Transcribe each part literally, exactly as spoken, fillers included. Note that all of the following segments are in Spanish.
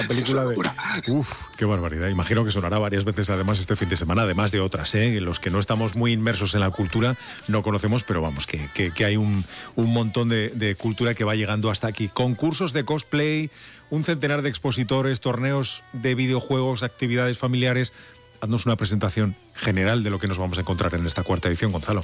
La película de... Uf, qué barbaridad. Imagino que sonará varias veces además este fin de semana, además de otras, ¿eh? Los que no estamos muy inmersos en la cultura no conocemos, pero vamos, que, que, que hay un, un montón de, de cultura que va llegando hasta aquí. Concursos de cosplay, un centenar de expositores, torneos de videojuegos, actividades familiares. Haznos una presentación general de lo que nos vamos a encontrar en esta cuarta edición, Gonzalo.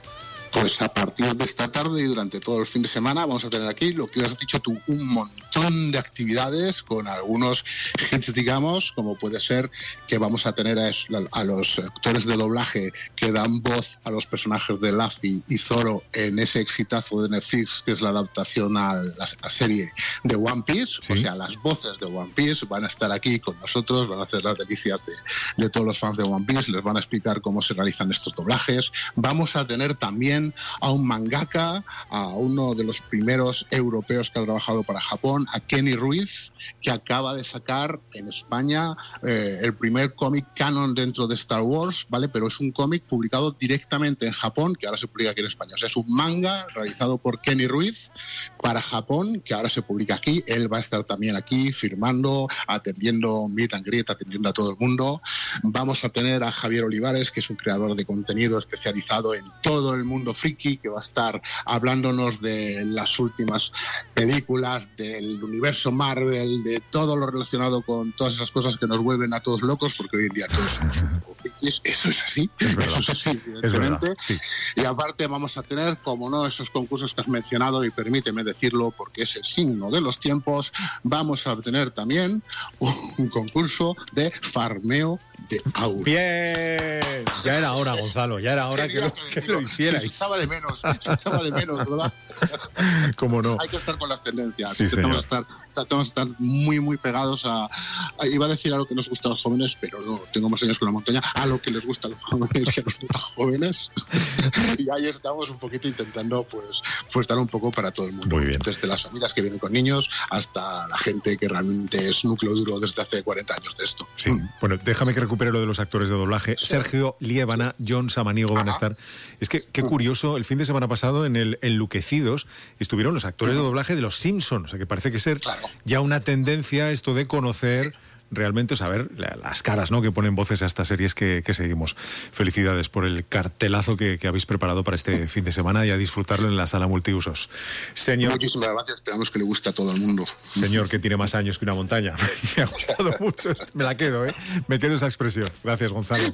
Pues a partir de esta tarde y durante todo el fin de semana vamos a tener aquí, lo que has dicho tú, un montón de actividades con algunos hits, digamos, como puede ser que vamos a tener a, a los actores de doblaje que dan voz a los personajes de Luffy y Zoro en ese exitazo de Netflix, que es la adaptación a la, a la serie de One Piece. ¿Sí? O sea, las voces de One Piece van a estar aquí con nosotros, van a hacer las delicias de, de todos los fans de One Piece, les van a explicar cómo se realizan estos doblajes. Vamos a tener también a un mangaka, a uno de los primeros europeos que ha trabajado para Japón, a Kenny Ruiz, que acaba de sacar en España eh, el primer cómic canon dentro de Star Wars, ¿vale? Pero es un cómic publicado directamente en Japón, que ahora se publica aquí en España. O sea, es un manga realizado por Kenny Ruiz para Japón, que ahora se publica aquí. Él va a estar también aquí firmando, atendiendo meet and greet, atendiendo a todo el mundo. Vamos a tener a Javier Olivares, que es un creador de contenido especializado en todo el mundo friki, que va a estar hablándonos de las últimas películas del universo Marvel, de todo lo relacionado con todas esas cosas que nos vuelven a todos locos, porque hoy en día todos somos un poco frikis. Eso es así, es eso es así, evidentemente. Es sí. Y aparte vamos a tener, como no, esos concursos que has mencionado, y permíteme decirlo porque es el signo de los tiempos, vamos a tener también un concurso de farmeo de aura. ¡Bien! Ya era hora, Gonzalo, ya era hora que lo, que lo hicierais. Se echaba de menos, se echaba de menos, ¿verdad? ¿Cómo no? Hay que estar con las tendencias. Sí, Intentamos estar, tratamos de estar muy, muy pegados a, a... Iba a decir a lo que nos gusta a los jóvenes, pero no, tengo más años con la montaña, a lo que les gusta a los jóvenes y a los jóvenes. Y ahí estamos un poquito intentando, pues, pues dar un poco para todo el mundo. Muy bien. Desde las familias que vienen con niños hasta la gente que realmente es núcleo duro desde hace cuarenta años de esto. Sí, mm. Bueno, déjame que recupere lo de los actores de doblaje. Sí. Sergio Liébana, sí. John Samaniego van a estar. Es que, qué curioso, el fin de semana pasado en el Enluquecidos estuvieron los actores uh-huh. de doblaje de los Simpsons, o sea que parece que ser claro. ya una tendencia esto de conocer... Sí. Realmente saber las caras, ¿no?, que ponen voces a estas series que, que seguimos. Felicidades por el cartelazo que, que habéis preparado para este fin de semana y a disfrutarlo en la sala multiusos. Señor, muchísimas gracias, esperamos que le guste a todo el mundo. Señor, que tiene más años que una montaña. Me ha gustado mucho, me la quedo, ¿eh? Me quedo esa expresión. Gracias, Gonzalo.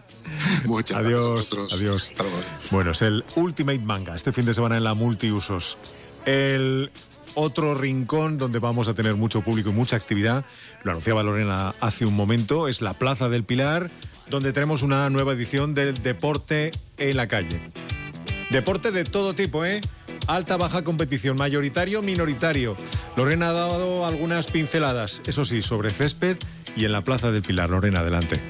Muchas adiós, gracias. Adiós. Bueno, es el Ultimate Manga, este fin de semana en la multiusos. El... Otro rincón donde vamos a tener mucho público y mucha actividad, lo anunciaba Lorena hace un momento, es la Plaza del Pilar, donde tenemos una nueva edición del deporte en la calle. Deporte de todo tipo, ¿eh? Alta, baja competición, mayoritario, minoritario. Lorena ha dado algunas pinceladas, eso sí, sobre césped y en la Plaza del Pilar. Lorena, adelante.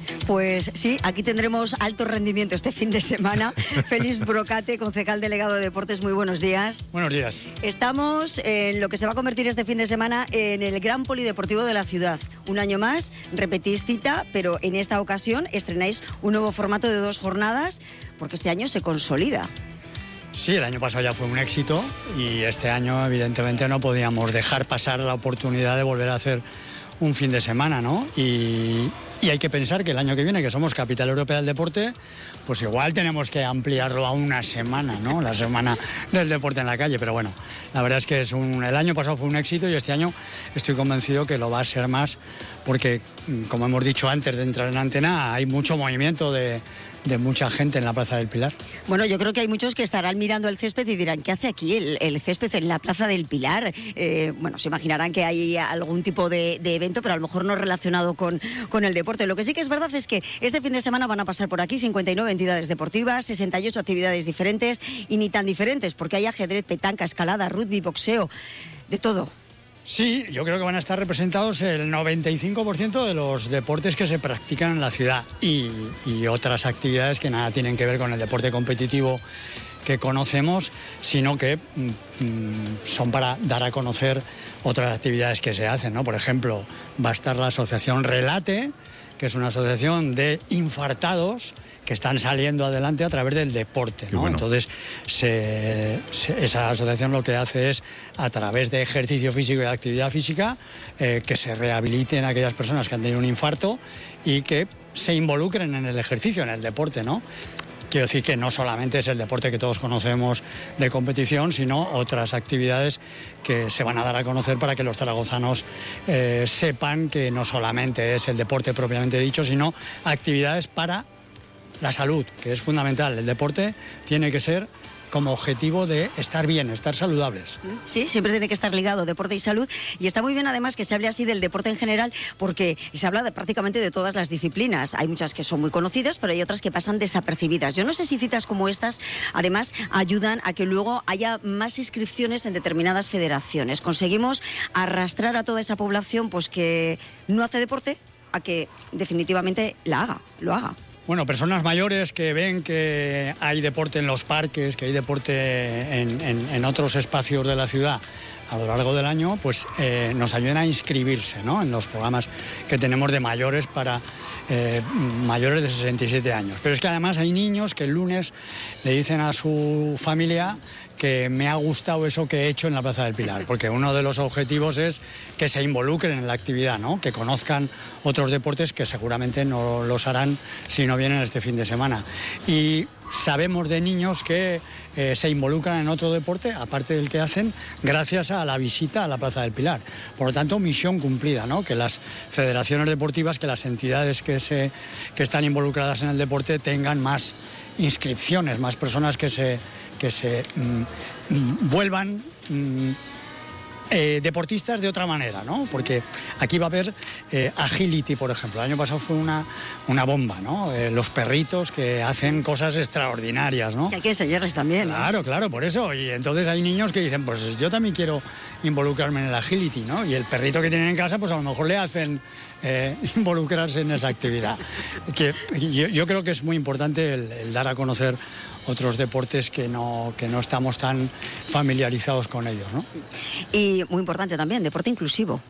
Pues sí, aquí tendremos alto rendimiento este fin de semana. Félix Brocate, concejal delegado de Deportes, muy buenos días. Buenos días. Estamos en lo que se va a convertir este fin de semana en el gran polideportivo de la ciudad. Un año más, repetís cita, pero en esta ocasión estrenáis un nuevo formato de dos jornadas, porque este año se consolida. Sí, el año pasado ya fue un éxito y este año evidentemente no podíamos dejar pasar la oportunidad de volver a hacer un fin de semana, ¿no? Y, y hay que pensar que el año que viene, que somos capital europea del deporte, pues igual tenemos que ampliarlo a una semana, ¿no? La semana del deporte en la calle, pero bueno, la verdad es que es un, el año pasado fue un éxito y este año estoy convencido que lo va a ser más porque, como hemos dicho antes de entrar en antena, hay mucho movimiento de... de mucha gente en la Plaza del Pilar. Bueno, yo creo que hay muchos que estarán mirando el césped y dirán, ¿qué hace aquí el, el césped en la Plaza del Pilar? Eh, bueno, se imaginarán que hay algún tipo de, de evento, pero a lo mejor no relacionado con, con el deporte. Lo que sí que es verdad es que este fin de semana van a pasar por aquí cincuenta y nueve entidades deportivas, sesenta y ocho actividades diferentes y ni tan diferentes, porque hay ajedrez, petanca, escalada, rugby, boxeo, de todo. Sí, yo creo que van a estar representados el noventa y cinco por ciento de los deportes que se practican en la ciudad y, y otras actividades que nada tienen que ver con el deporte competitivo que conocemos, sino que mm, son para dar a conocer otras actividades que se hacen, ¿no? Por ejemplo, va a estar la asociación Relate, que es una asociación de infartados que están saliendo adelante a través del deporte, ¿no? Bueno. Entonces, se, se, esa asociación lo que hace es, a través de ejercicio físico y de actividad física, eh, que se rehabiliten aquellas personas que han tenido un infarto y que se involucren en el ejercicio, en el deporte, ¿no? Quiero decir que no solamente es el deporte que todos conocemos de competición, sino otras actividades que se van a dar a conocer para que los zaragozanos eh, sepan que no solamente es el deporte propiamente dicho, sino actividades para la salud, que es fundamental. El deporte tiene que ser como objetivo de estar bien, estar saludables. Sí, siempre tiene que estar ligado deporte y salud, y está muy bien además que se hable así del deporte en general, porque se habla de prácticamente de todas las disciplinas. Hay muchas que son muy conocidas, pero hay otras que pasan desapercibidas. Yo no sé si citas como estas además ayudan a que luego haya más inscripciones en determinadas federaciones. Conseguimos arrastrar a toda esa población pues que no hace deporte a que definitivamente la haga, lo haga. Bueno, personas mayores que ven que hay deporte en los parques, que hay deporte en, en, en otros espacios de la ciudad a lo largo del año, pues eh, nos ayudan a inscribirse, ¿no?, en los programas que tenemos de mayores para eh, mayores de sesenta y siete años. Pero es que además hay niños que el lunes le dicen a su familia que me ha gustado eso que he hecho en la Plaza del Pilar, porque uno de los objetivos es que se involucren en la actividad, ¿no?, que conozcan otros deportes que seguramente no los harán si no vienen este fin de semana. Y sabemos de niños que eh, se involucran en otro deporte, aparte del que hacen, gracias a la visita a la Plaza del Pilar. Por lo tanto, misión cumplida, ¿no?, que las federaciones deportivas, que las entidades que, se, que están involucradas en el deporte tengan más inscripciones, más personas que se... que se mm, vuelvan mm, eh, deportistas de otra manera, ¿no? Porque aquí va a haber eh, agility, por ejemplo. El año pasado fue una, una bomba, ¿no? Eh, los perritos que hacen cosas extraordinarias, ¿no? Y hay que enseñarles también, ¿no? Claro, claro, por eso. Y entonces hay niños que dicen, pues yo también quiero involucrarme en el agility, ¿no? Y el perrito que tienen en casa, pues a lo mejor le hacen eh, involucrarse en esa actividad. Que yo, yo creo que es muy importante el, el dar a conocer otros deportes que no, que no estamos tan familiarizados con ellos, ¿no? Y muy importante también, deporte inclusivo.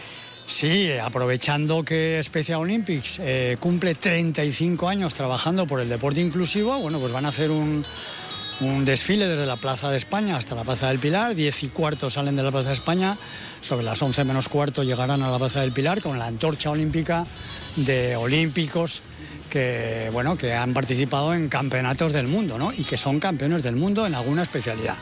Sí, aprovechando que Special Olympics eh, cumple treinta y cinco años trabajando por el deporte inclusivo, bueno, pues van a hacer un, un desfile desde la Plaza de España hasta la Plaza del Pilar. Diez y cuarto salen de la Plaza de España, sobre las once menos cuarto llegarán a la Plaza del Pilar con la antorcha olímpica de olímpicos que, bueno, que han participado en campeonatos del mundo, ¿no?, y que son campeones del mundo en alguna especialidad.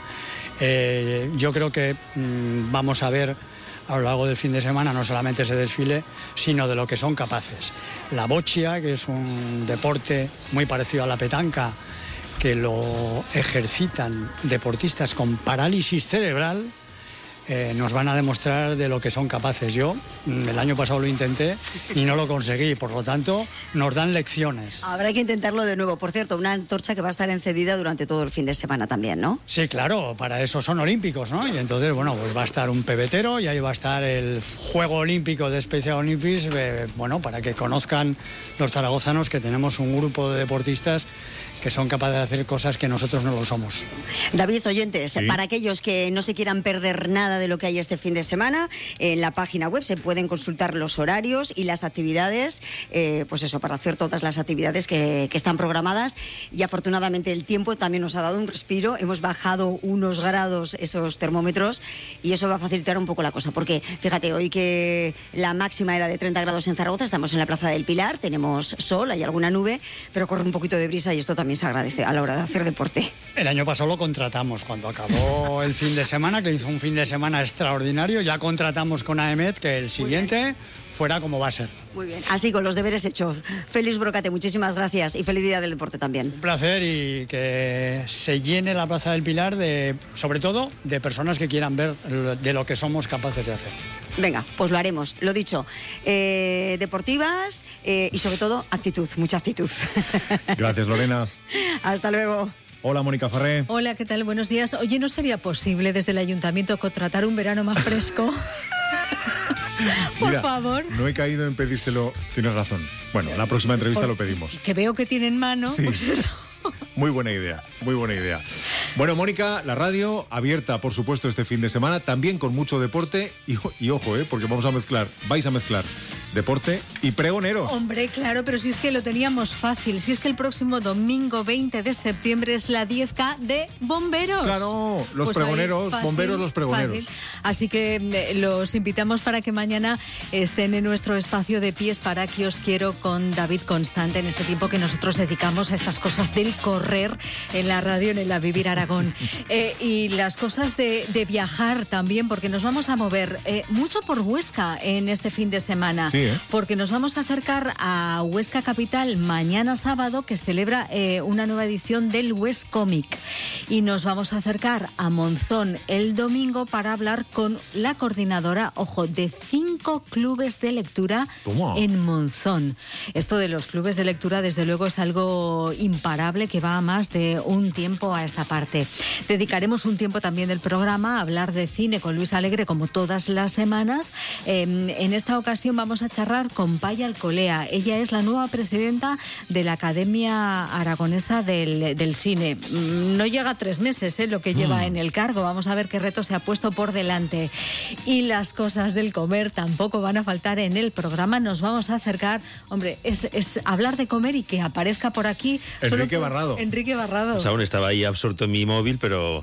Eh, yo creo que mmm, vamos a ver a lo largo del fin de semana no solamente ese desfile, sino de lo que son capaces. La boccia, que es un deporte muy parecido a la petanca, que lo ejercitan deportistas con parálisis cerebral, eh, nos van a demostrar de lo que son capaces. Yo el año pasado lo intenté y no lo conseguí, por lo tanto nos dan lecciones. Habrá que intentarlo de nuevo. Por cierto, una antorcha que va a estar encendida durante todo el fin de semana también, ¿no? Sí, claro, para eso son olímpicos, ¿no? Y entonces, bueno, pues va a estar un pebetero y ahí va a estar el Juego Olímpico de Special Olympics, eh, bueno, para que conozcan los zaragozanos que tenemos un grupo de deportistas que son capaces de hacer cosas que nosotros no lo somos. David, oyentes, ¿sí?, para aquellos que no se quieran perder nada de lo que hay este fin de semana, en la página web se pueden consultar los horarios y las actividades, eh, pues eso, para hacer todas las actividades que, que están programadas. Y afortunadamente el tiempo también nos ha dado un respiro, hemos bajado unos grados esos termómetros y eso va a facilitar un poco la cosa, porque fíjate, hoy que la máxima era de treinta grados en Zaragoza, estamos en la Plaza del Pilar, tenemos sol, hay alguna nube, pero corre un poquito de brisa y esto también se agradece a la hora de hacer deporte. El año pasado lo contratamos cuando acabó el fin de semana, que hizo un fin de semana extraordinario. Ya contratamos con A E M E T que el siguiente fuera como va a ser. Muy bien, así con los deberes hechos. Félix Brocate, muchísimas gracias y feliz día del deporte también. Un placer, y que se llene la Plaza del Pilar de, sobre todo, de personas que quieran ver de lo que somos capaces de hacer. Venga, pues lo haremos, lo dicho, eh, deportivas eh, y sobre todo actitud, mucha actitud. Gracias, Lorena. Hasta luego. Hola, Mónica Farré. Hola, ¿qué tal? Buenos días. Oye, ¿no sería posible desde el ayuntamiento contratar un verano más fresco? Por Mira, favor. No he caído en pedírselo, tienes razón. Bueno, en la próxima entrevista Por, lo pedimos. Que veo que tienen mano, sí. Pues eso. Muy buena idea, muy buena idea. Bueno, Mónica, la radio abierta, por supuesto, este fin de semana, también con mucho deporte y, y ojo, eh, porque vamos a mezclar, vais a mezclar deporte Y pregoneros. Hombre, claro, pero si es que lo teníamos fácil. Si es que el próximo domingo veinte de septiembre es la diez K de bomberos. Claro, los Pues pregoneros, ahí, fácil, bomberos, los pregoneros. fácil. Así que eh, los invitamos para que mañana estén en nuestro espacio de Pies para que os quiero con David Constante en este tiempo que nosotros dedicamos a estas cosas del correr en la radio, en el A Vivir Aragón. Eh, y las cosas de, de viajar también, porque nos vamos a mover eh, mucho por Huesca en este fin de semana. Sí, ¿eh? Porque nos vamos a acercar a Huesca Capital mañana sábado, que celebra eh, una nueva edición del Hues Comic. Y nos vamos a acercar a Monzón el domingo para hablar con la coordinadora, ojo, de cinco clubes de lectura ¿Cómo? en Monzón. Esto de los clubes de lectura, desde luego, es algo imparable que va a más de un tiempo a esta parte. Dedicaremos un tiempo también del programa a hablar de cine con Luis Alegre, como todas las semanas. Eh, en esta ocasión vamos a charlar con Paya Alcolea. Ella es la nueva presidenta de la Academia Aragonesa del, del Cine. No llega a tres meses ¿eh? lo que lleva mm. en el cargo. Vamos a ver qué reto se ha puesto por delante. Y las cosas del comer tampoco van a faltar en el programa. Nos vamos a acercar, hombre, es, es hablar de comer y que aparezca por aquí Enrique por, Barrado. Enrique Barrado. Pues aún estaba ahí absorto en mi móvil, pero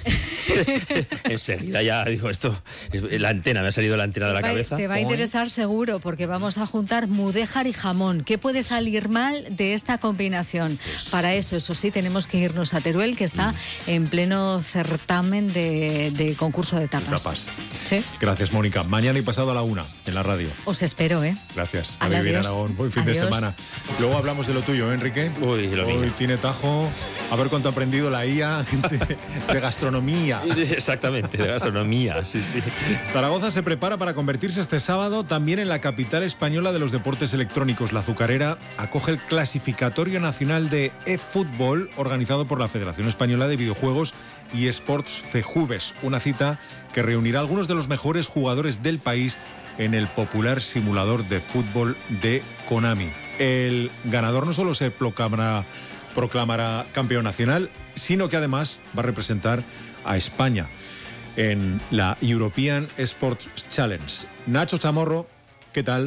enseguida ya digo, esto, la antena, me ha salido la antena de la te va, cabeza. Te va a interesar seguro, porque vamos a juntar mudéjar y jamón. ¿Qué puede salir mal de esta combinación? Pues... Para eso, eso sí, tenemos que irnos a Teruel, que está mm. en pleno certamen de, de concurso de tapas. tapas. ¿Sí? Gracias, Mónica. Mañana y pasado a la una, en la radio. Os espero, ¿eh? Gracias. A Vivir Aragón. Buen fin Adiós. de semana. Luego hablamos de lo tuyo, ¿eh, Enrique? Uy, lo Hoy mío. tiene tajo. A ver cuánto ha aprendido la I A de, de gastronomía. Exactamente, de gastronomía, sí, sí. Zaragoza se prepara para convertirse este sábado también en la capital española de los deportes electrónicos. La Azucarera acoge el clasificatorio nacional de eFootball organizado por la Federación Española de Videojuegos y Esports FEJUVES, una cita que reunirá a algunos de los mejores jugadores del país en el popular simulador de fútbol de Konami. El ganador no solo se proclamará, proclamará campeón nacional, sino que además va a representar a España en la European Sports Challenge. Nacho Chamorro, ¿qué tal?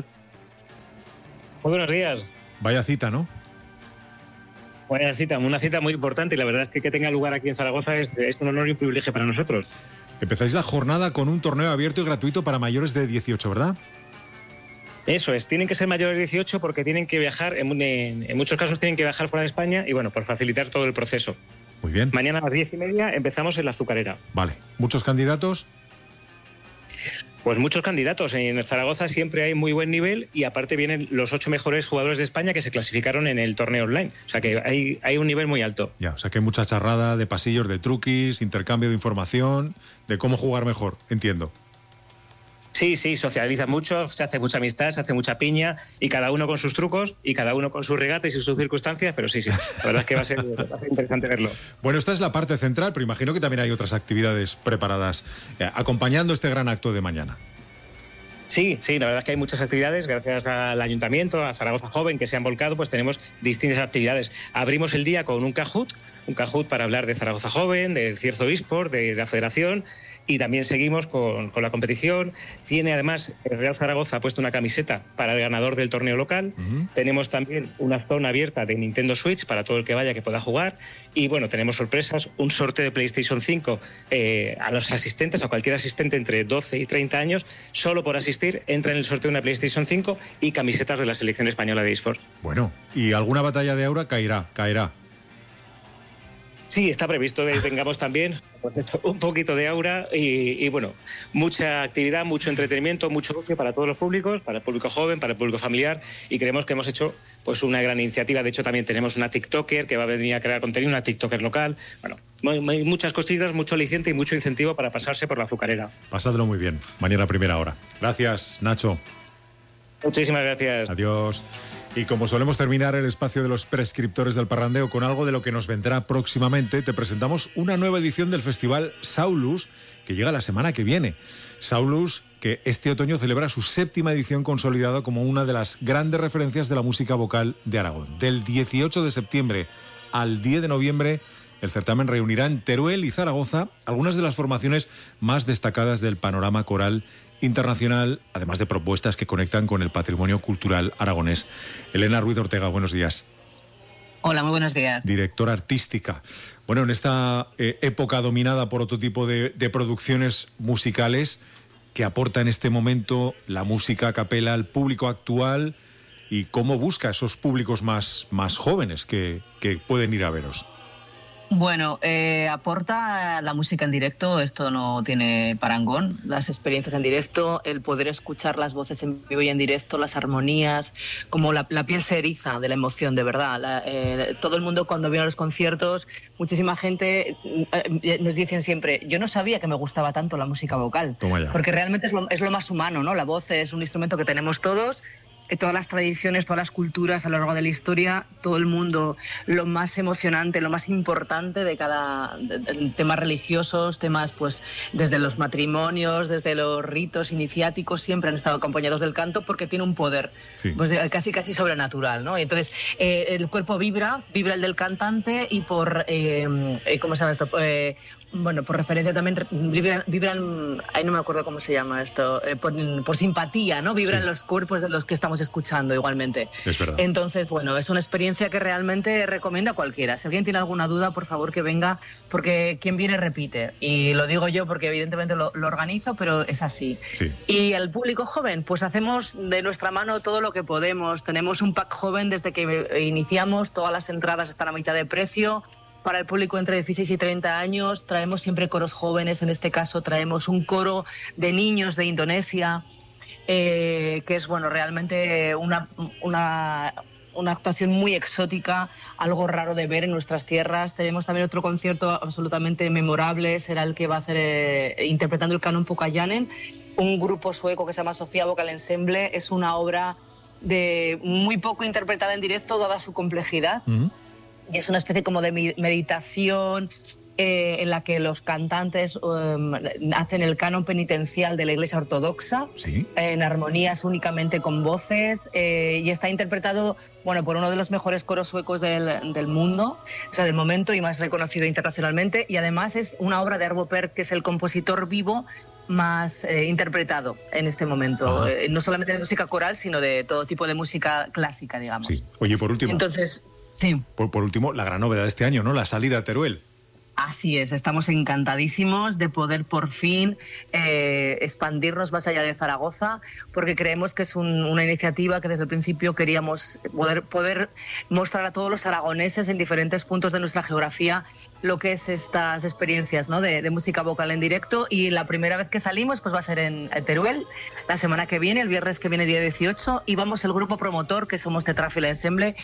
Muy buenos días. Vaya cita, ¿no? Buena cita, una cita muy importante, y la verdad es que que tenga lugar aquí en Zaragoza es, es un honor y un privilegio para nosotros. Empezáis la jornada con un torneo abierto y gratuito para mayores de dieciocho, ¿verdad? Eso es, tienen que ser mayores de dieciocho porque tienen que viajar, en, en, en muchos casos tienen que viajar fuera de España y bueno, por facilitar todo el proceso. Muy bien. Mañana a las diez y media empezamos en la Azucarera. Vale, ¿muchos candidatos? Pues muchos candidatos. En Zaragoza siempre hay muy buen nivel y aparte vienen los ocho mejores jugadores de España que se clasificaron en el torneo online. O sea que hay, hay un nivel muy alto. Ya, o sea que hay mucha charrada de pasillos, de truquis, intercambio de información, de cómo jugar mejor, entiendo. Sí, sí, socializa mucho, se hace mucha amistad, se hace mucha piña y cada uno con sus trucos y cada uno con sus regates y sus circunstancias, pero sí, sí, la verdad es que va a ser, va a ser interesante verlo. Bueno, esta es la parte central, pero imagino que también hay otras actividades preparadas eh, acompañando este gran acto de mañana. Sí, sí, la verdad es que hay muchas actividades, gracias al Ayuntamiento, a Zaragoza Joven, que se han volcado, pues tenemos distintas actividades. Abrimos el día con un Kahoot, un Kahoot para hablar de Zaragoza Joven, de Cierzo eSport, de, de la Federación, y también seguimos con, con la competición. Tiene además, el Real Zaragoza ha puesto una camiseta para el ganador del torneo local. Uh-huh. Tenemos también una zona abierta de Nintendo Switch para todo el que vaya que pueda jugar. Y bueno, tenemos sorpresas, un sorteo de PlayStation cinco eh, a los asistentes, a cualquier asistente entre doce y treinta años, solo por asistir, entra en el sorteo de una PlayStation cinco y camisetas de la selección española de eSports. Bueno, ¿y alguna batalla de aura caerá? Caerá. Sí, está previsto que tengamos también un poquito de aura y, y, bueno, mucha actividad, mucho entretenimiento, mucho ocio para todos los públicos, para el público joven, para el público familiar, y creemos que hemos hecho pues una gran iniciativa. De hecho, también tenemos una TikToker que va a venir a crear contenido, una TikToker local. Bueno, hay muchas cositas, mucho aliciente y mucho incentivo para pasarse por la Azucarera. Pasadlo muy bien, mañana a primera hora. Gracias, Nacho. Muchísimas gracias. Adiós. Y como solemos terminar el espacio de los prescriptores del parrandeo con algo de lo que nos vendrá próximamente, te presentamos una nueva edición del festival Saulus, que llega la semana que viene. Saulus, que este otoño celebra su séptima edición, consolidada como una de las grandes referencias de la música vocal de Aragón. Del dieciocho de septiembre al diez de noviembre, el certamen reunirá en Teruel y Zaragoza algunas de las formaciones más destacadas del panorama coral internacional, además de propuestas que conectan con el patrimonio cultural aragonés. Elena Ruiz Ortega, buenos días. Hola, muy buenos días. Directora artística. Bueno, en esta eh, época dominada por otro tipo de, de producciones musicales, ¿qué aporta en este momento la música a capela al público actual y cómo busca esos públicos más, más jóvenes que, que pueden ir a veros? Bueno, eh, aporta la música en directo, esto no tiene parangón, las experiencias en directo, el poder escuchar las voces en vivo y en directo, las armonías, como la, la piel se eriza de la emoción, de verdad. La, eh, todo el mundo cuando viene a los conciertos, muchísima gente eh, nos dicen siempre, yo no sabía que me gustaba tanto la música vocal, porque realmente es lo, es lo más humano, ¿no? La voz es un instrumento que tenemos todos. Todas las tradiciones, todas las culturas a lo largo de la historia, todo el mundo, lo más emocionante, lo más importante de cada de, de, temas religiosos, temas pues desde los matrimonios, desde los ritos iniciáticos, siempre han estado acompañados del canto porque tiene un poder sí. pues, casi casi sobrenatural, ¿no? Y entonces eh, el cuerpo vibra, vibra el del cantante y por, eh, ¿cómo se llama esto? Eh, bueno, por referencia también vibran, vibran, ahí no me acuerdo cómo se llama esto, eh, por, por simpatía, ¿no? Vibran sí. los cuerpos de los que estamos escuchando igualmente. Es verdad. Entonces, bueno, es una experiencia que realmente recomiendo a cualquiera. Si alguien tiene alguna duda, por favor que venga, porque quien viene repite. Y lo digo yo porque evidentemente lo, lo organizo, pero es así. Sí. Y al público joven, pues hacemos de nuestra mano todo lo que podemos. Tenemos un pack joven desde que iniciamos, todas las entradas están a mitad de precio. Para el público entre dieciséis y treinta años, traemos siempre coros jóvenes, en este caso traemos un coro de niños de Indonesia, eh, que es bueno realmente una, una, una actuación muy exótica, algo raro de ver en nuestras tierras. Tenemos también otro concierto absolutamente memorable, será el que va a hacer eh, interpretando el canon Pokajanen, un grupo sueco que se llama Sofía Vocal Ensemble. Es una obra de muy poco interpretada en directo, dada su complejidad. Uh-huh. Y es una especie como de meditación eh, en la que los cantantes um, hacen el canon penitencial de la Iglesia Ortodoxa, ¿sí? en armonías únicamente con voces, eh, y está interpretado bueno, por uno de los mejores coros suecos del, del mundo, o sea, del momento, y más reconocido internacionalmente. Y además es una obra de Arvo Pärt, que es el compositor vivo más eh, interpretado en este momento, eh, no solamente de música coral, sino de todo tipo de música clásica, digamos. Sí. Oye, por último... Entonces... Sí. Por, por último, la gran novedad de este año, ¿no? La salida a Teruel. Así es, estamos encantadísimos de poder por fin eh, expandirnos más allá de Zaragoza, porque creemos que es un, una iniciativa que desde el principio queríamos poder, poder mostrar a todos los aragoneses en diferentes puntos de nuestra geografía lo que es estas experiencias, ¿no? de, de música vocal en directo. Y la primera vez que salimos pues va a ser en Teruel, la semana que viene, el viernes que viene, día dieciocho, y vamos el grupo promotor, que somos Tetrafil Ensemble,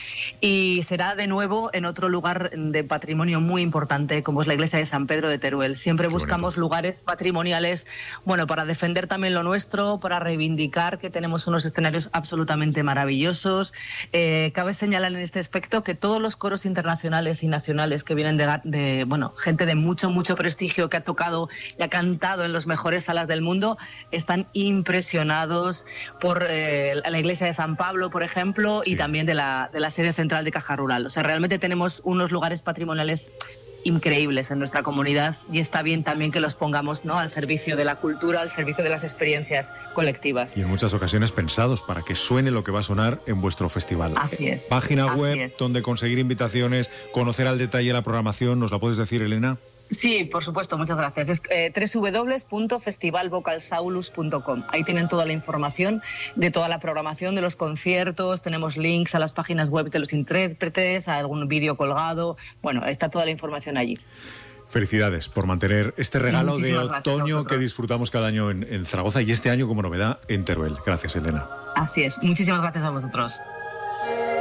y será de nuevo en otro lugar de patrimonio muy importante, como es la iglesia de San Pedro de Teruel. Siempre Qué buscamos bonito. lugares patrimoniales, bueno, para defender también lo nuestro, para reivindicar que tenemos unos escenarios absolutamente maravillosos. Eh, cabe señalar en este aspecto que todos los coros internacionales y nacionales que vienen de, de bueno, gente de mucho, mucho prestigio, que ha tocado y ha cantado en las mejores salas del mundo, están impresionados por eh, la iglesia de San Pablo, por ejemplo, sí. y también de la, de la sede central de Caja Rural. O sea, realmente tenemos unos lugares patrimoniales increíbles en nuestra comunidad, y está bien también que los pongamos, ¿no?, al servicio de la cultura, al servicio de las experiencias colectivas. Y en muchas ocasiones pensados para que suene lo que va a sonar en vuestro festival. Así es. Página Así web es. donde conseguir invitaciones, conocer al detalle la programación, ¿nos la puedes decir, Elena? Sí, por supuesto, muchas gracias. Es eh, doble u doble u doble u punto festival vocal saulus punto com. Ahí tienen toda la información de toda la programación, de los conciertos, tenemos links a las páginas web de los intérpretes, a algún vídeo colgado. Bueno, está toda la información allí. Felicidades por mantener este regalo Muchísimas de otoño que disfrutamos cada año en, en Zaragoza, y este año como novedad en Teruel. Gracias, Elena. Así es. Muchísimas gracias a vosotros.